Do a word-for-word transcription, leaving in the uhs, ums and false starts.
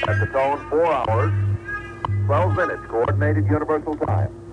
At the tone, four hours, twelve minutes, coordinated universal time.